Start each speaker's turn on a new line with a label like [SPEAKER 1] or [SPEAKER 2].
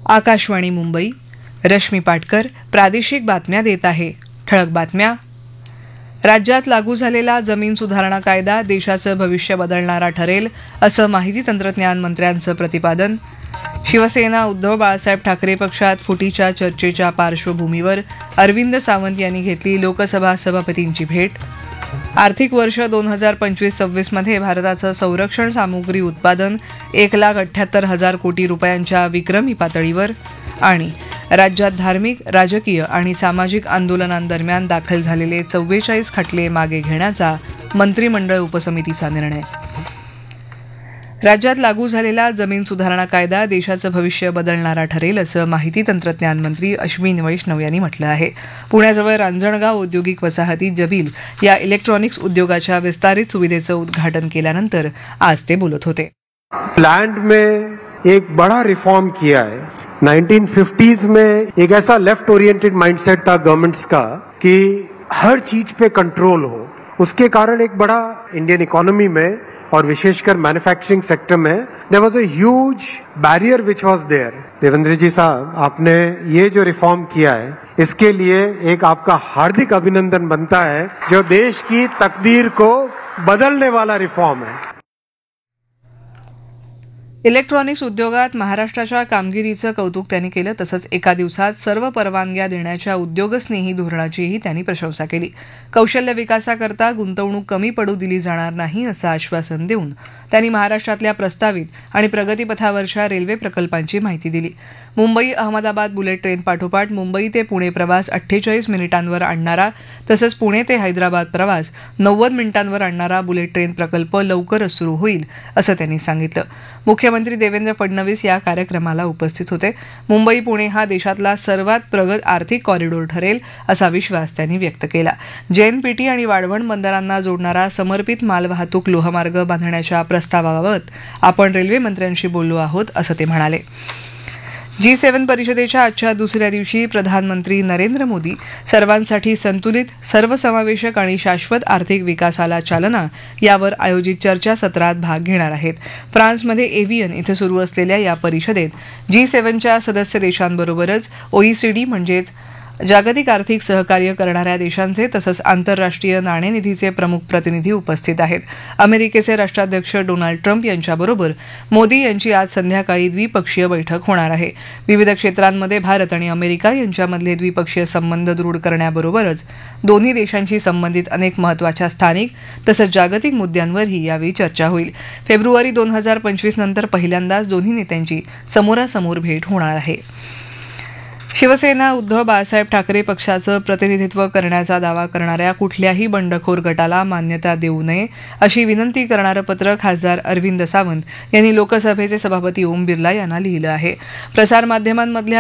[SPEAKER 1] आकाशवाणी मुंबई, रश्मी पाटकर प्रादेशिक बातम्या देत आहे. ठळक बातम्या. राज्यात लागू झालेला जमीन सुधारणा कायदा देशाचं भविष्य बदलणारा ठरेल, असं माहिती तंत्रज्ञान मंत्र्यांचं प्रतिपादन. शिवसेना उद्धव बाळासाहेब ठाकरे पक्षात फुटीच्या चर्चेच्या पार्श्वभूमीवर अरविंद सावंत यांनी घेतली लोकसभा सभापतींची भेट. आर्थिक वर्ष 2025-26 मध्ये भारताचं संरक्षण सामुग्री उत्पादन 1,78,000 कोटी रुपयांच्या विक्रमी पातळीवर. आणि राज्यात धार्मिक, राजकीय आणि सामाजिक आंदोलनांदरम्यान दाखल झालेले 44 खटले मागे घेण्याचा मंत्रिमंडळ उपसमितीचा निर्णय. राज्यात लागू झालेला जमीन सुधारणा कायदा देशाचं भविष्य बदलणारा ठरेल, असं माहिती तंत्रज्ञान मंत्री अश्विनी वैष्णव यांनी म्हटलं आहे. पुण्याजवळ रांजणगाव औद्योगिक वसाहतीत जबील या इलेक्ट्रॉनिक्स उद्योगाच्या विस्तारित सुविधेचं उद्घाटन केल्यानंतर आज ते बोलत होते.
[SPEAKER 2] प्लांट में एक बड़ा रिफॉर्म किया है. 1950s में एक ऐसा लेफ्ट ओरिएंटेड माइंडसेट था गवर्नमेंट्स का कि हर चीज पे कंट्रोल हो. उसके कारण एक बड़ा इंडियन इकोनॉमी में और विशेषकर मैन्युफैक्चरिंग सेक्टर में there was a huge barrier which was there. Devendra जी साहब, आपने ये जो रिफॉर्म किया है इसके लिए एक आपका हार्दिक अभिनंदन बनता है, जो देश की तकदीर को बदलने वाला रिफॉर्म है.
[SPEAKER 1] इलेक्ट्रॉनिक्स उद्योगात महाराष्ट्राच्या कामगिरीचं कौतुक त्यांनी केलं. तसंच एका दिवसात सर्व परवानग्या देण्याच्या उद्योगस्नेही धोरणाचीही त्यांनी प्रशंसा केली. कौशल्य विकासाकरता गुंतवणूक कमी पडू दिली जाणार नाही, असं आश्वासन देऊन त्यांनी महाराष्ट्रातल्या प्रस्तावित आणि प्रगतीपथावरच्या रेल्वे प्रकल्पांची माहिती दिली. मुंबई अहमदाबाद बुलेट ट्रेन पाठोपाठ मुंबई ते पुणे प्रवास 48 मिनिटांवर आणणारा, तसंच पुणे ते हैदराबाद प्रवास 90 मिनिटांवर आणणारा बुलेट ट्रेन प्रकल्प लवकरच सुरू होईल, असं त्यांनी सांगितलं. मुख्यमंत्री देवेंद्र फडणवीस या कार्यक्रमाला उपस्थित होते. मुंबई पुणे हा देशातला सर्वात प्रगत आर्थिक कॉरिडॉर ठरेल, असा विश्वास त्यांनी व्यक्त केला. जेएनपीटी आणि वाढवण बंदरांना जोडणारा समर्पित मालवाहतूक लोहमार्ग बांधण्याच्या प्रस्तावाबाबत आपण रेल्वे मंत्र्यांशी बोललो आहोत, असं ते म्हणाले. G7 परिषदेच्या आजच्या दुसऱ्या दिवशी प्रधानमंत्री नरेंद्र मोदी सर्वांसाठी संतुलित, सर्वसमावेशक आणि शाश्वत आर्थिक विकासाला चालना यावर आयोजित चर्चासत्रात भाग घेणार आहेत. फ्रान्समध्ये एव्हियन इथं सुरू असलेल्या या परिषदेत G7च्या सदस्य देशांबरोबरच OECD म्हणजेच जागतिक आर्थिक सहकार्य करणाऱ्या देशांचे तसंच आंतरराष्ट्रीय नाणेनिधीचे प्रमुख प्रतिनिधी उपस्थित आहेत. अमेरिकेचे राष्ट्राध्यक्ष डोनाल्ड ट्रम्प यांच्याबरोबर मोदी यांची आज संध्याकाळी द्विपक्षीय बैठक होणार आहे. विविध क्षेत्रांमध्ये भारत आणि अमेरिका यांच्यामधले द्विपक्षीय संबंध दृढ करण्याबरोबरच दोन्ही देशांशी संबंधित अनेक महत्त्वाच्या स्थानिक तसंच जागतिक मुद्द्यांवरही यावेळी चर्चा होईल. फेब्रुवारी 2025 नंतर पहिल्यांदाच दोन्ही नेत्यांची समोरासमोर भेट होणार आहे. शिवसेना उद्धव बाळासाहेब ठाकरे पक्षाचं प्रतिनिधित्व करण्याचा दावा करणाऱ्या कुठल्याही बंडखोर गटाला मान्यता देऊ नये, अशी विनंती करणारं पत्र खासदार अरविंद सावंत यांनी लोकसभेचे सभापती ओम बिर्ला यांना लिहिलं आहे. प्रसारमाध्यमांमधल्या